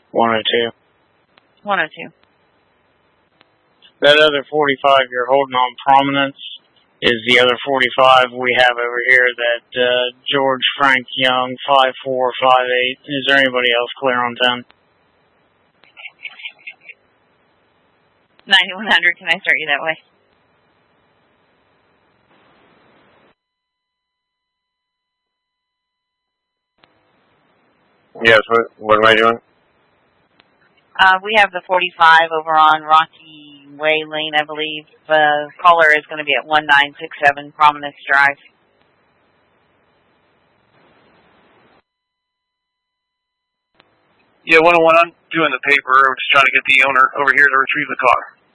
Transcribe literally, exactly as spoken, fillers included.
one oh two. one oh two. That other forty-five you're holding on Prominence is the other forty-five we have over here, that uh, George Frank Young, five four five eight. Is there anybody else clear on ten? ninety-one hundred, can I start you that way? Yes, what, what am I doing? Uh, we have the forty-five over on Rocky Way Lane, I believe. The caller is going to be at one nine six seven Prominence Drive. Yeah, one oh one, I'm doing the paper. I'm just trying to get the owner over here to retrieve the car.